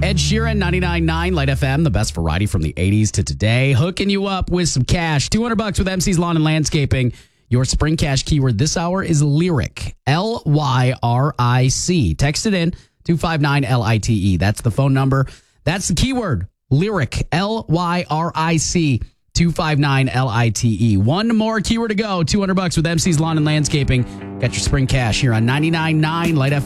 Ed Sheeran, 99.9 Light FM, the best variety from the 80s to today. Hooking you up with some cash. $200 with MC's Lawn and Landscaping. Your spring cash keyword this hour is lyric. Lyric. Text it in, 259-LITE. That's the phone number. That's the keyword, lyric. Lyric. 259-LITE. One more keyword to go. $200 with MC's Lawn and Landscaping. Got your spring cash here on 99.9 Light FM.